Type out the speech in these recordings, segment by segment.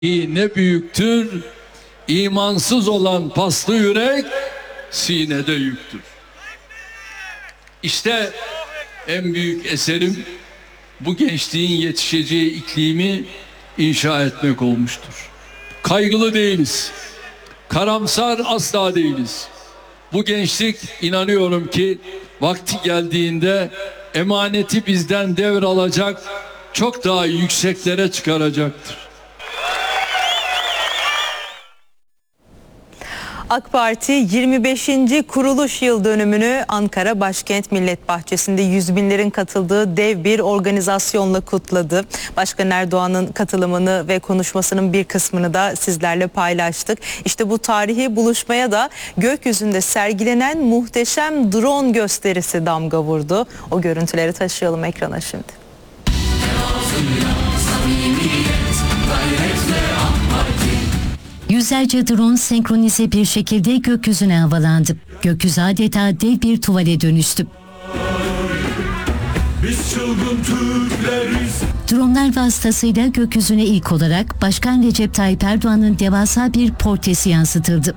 ne büyüktür, imansız olan paslı yürek sinede yüktür. İşte en büyük eserim bu gençliğin yetişeceği iklimi inşa etmek olmuştur. Kaygılı değiliz, karamsar asla değiliz. Bu gençlik inanıyorum ki vakti geldiğinde emaneti bizden devralacak, çok daha yükseklere çıkaracaktır. AK Parti 25. kuruluş yıl dönümünü Ankara Başkent Millet Bahçesi'nde yüz binlerin katıldığı dev bir organizasyonla kutladı. Başkan Erdoğan'ın katılımını ve konuşmasının bir kısmını da sizlerle paylaştık. İşte bu tarihi buluşmaya da gökyüzünde sergilenen muhteşem drone gösterisi damga vurdu. O görüntüleri taşıyalım ekrana şimdi. Yüzlerce drone senkronize bir şekilde gökyüzüne havalandı. Gökyüzü adeta dev bir tuvale dönüştü. Biz çılgın Türkleriz. Dronlar vasıtasıyla gökyüzüne ilk olarak Başkan Recep Tayyip Erdoğan'ın devasa bir portresi yansıtıldı.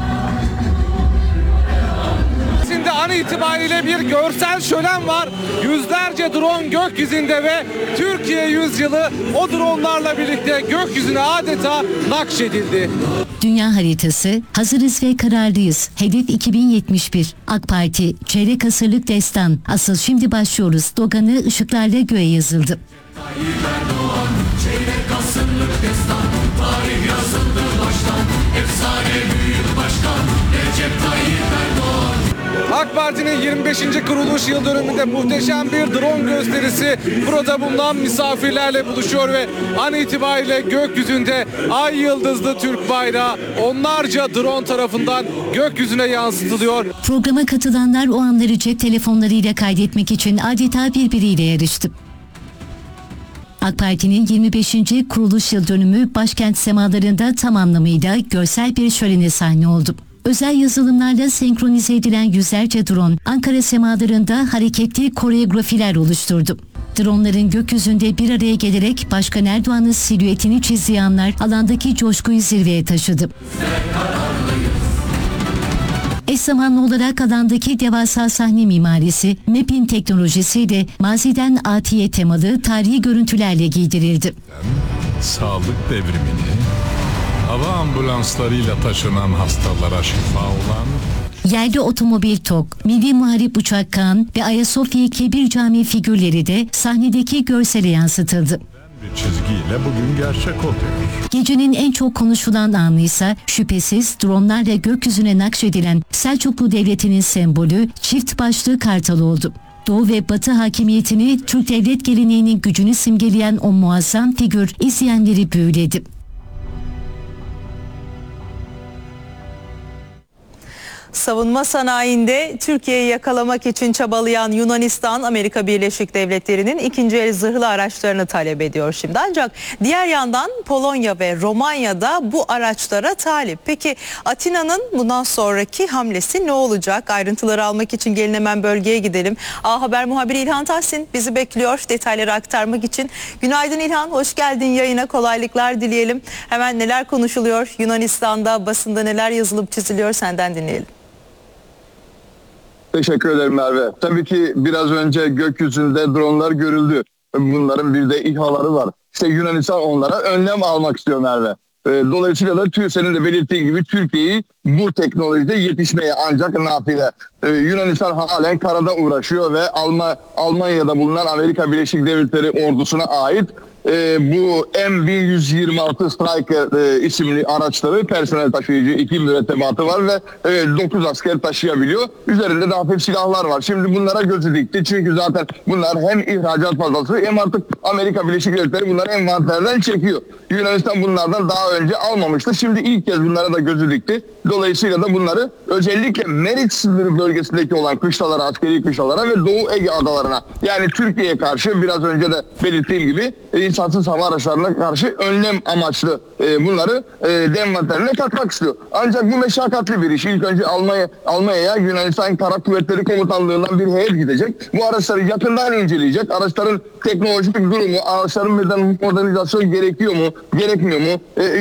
An itibariyle bir görsel şölen var. Yüzlerce drone gökyüzünde ve Türkiye yüzyılı o dronlarla birlikte gökyüzüne adeta nakşedildi. Dünya haritası, hazırız ve kararlıyız. Hedef 2071. AK Parti, çeyrek asırlık destan. Asıl şimdi başlıyoruz. Sloganı ışıklarla göğe yazıldı. Çeyrek asırlık destan, tarih yazıldı baştan. Efsane büyük başkan Recep Tayyip Erdoğan. AK Parti'nin 25. kuruluş yıl dönümünde muhteşem bir drone gösterisi burada bulunan misafirlerle buluşuyor ve an itibariyle gökyüzünde ay yıldızlı Türk bayrağı onlarca drone tarafından gökyüzüne yansıtılıyor. Programa katılanlar o anları cep telefonlarıyla kaydetmek için adeta birbiriyle yarıştı. AK Parti'nin 25. kuruluş yıl dönümü başkent semalarında tam anlamıyla görsel bir şölene sahne oldu. Özel yazılımlarla senkronize edilen yüzlerce drone Ankara semalarında hareketli koreografiler oluşturdu. Dronların gökyüzünde bir araya gelerek Başkan Erdoğan'ın silüetini çizdiği anlar alandaki coşkuyu zirveye taşıdı. Eş zamanlı olarak alandaki devasa sahne mimarisi, mapping teknolojisiyle maziden atiye temalı tarihi görüntülerle giydirildi. Sağlık devrimini, hava ambulanslarıyla taşınan hastalara şifa olan, yerli otomobil TOG, Milli Muharip Uçak Kaan ve Ayasofya Kebir Camii figürleri de sahnedeki görsele yansıtıldı. bir çizgiyle bugün gerçek oluyor. Gecenin en çok konuşulan anı ise şüphesiz dronlarla gökyüzüne nakşedilen Selçuklu Devleti'nin sembolü çift başlı kartal oldu. Doğu ve Batı hakimiyetini, Türk devlet geleneğinin gücünü simgeleyen o muazzam figür izleyenleri büyüledi. Savunma sanayinde Türkiye'yi yakalamak için çabalayan Yunanistan, Amerika Birleşik Devletleri'nin ikinci el zırhlı araçlarını talep ediyor şimdi. Ancak diğer yandan Polonya ve Romanya'da bu araçlara talip. Peki Atina'nın bundan sonraki hamlesi ne olacak? Ayrıntıları almak için gelin hemen bölgeye gidelim. A Haber muhabiri İlhan Tahsin bizi bekliyor detayları aktarmak için. Günaydın İlhan, hoş geldin yayına, kolaylıklar dileyelim. Hemen neler konuşuluyor Yunanistan'da, basında neler yazılıp çiziliyor, senden dinleyelim. Teşekkür ederim Merve. Tabii ki biraz önce gökyüzünde dronlar görüldü. Bunların bir de İHA'ları var. İşte Yunanistan onlara önlem almak istiyor Merve. Dolayısıyla da senin de belirttiğin gibi Türkiye'yi bu teknolojide yetişmeye ancak nafile. Yunanistan halen karada uğraşıyor ve Almanya'da bulunan Amerika Birleşik Devletleri ordusuna ait bu M1126 Striker isimli araçları personel taşıyıcı 2 mürettebatı var ve 9 asker taşıyabiliyor. Üzerinde de hafif silahlar var. Şimdi bunlara gözü dikti. Çünkü zaten bunlar hem ihracat fazlası hem artık Amerika Birleşik Devletleri bunları envanterden çekiyor. Yunanistan bunlardan daha önce almamıştı. Şimdi ilk kez bunlara da gözü dikti. Dolayısıyla da bunları özellikle Meriç sınırı bölgesindeki olan kışlalara, askeri kışlalara ve Doğu Ege adalarına, yani Türkiye'ye karşı biraz önce de belirttiğim gibi insansız hava araçlarına karşı önlem amaçlı bunları envanterine katmak istiyor. Ancak bu meşakkatli bir iş. İlk önce Almanya'ya Yunanistan Kara Kuvvetleri Komutanlığı'ndan bir heyet gidecek. Bu araçları yakından inceleyecek. Araçların teknolojik durumu, araçların modernizasyon gerekiyor mu, gerekmiyor mu?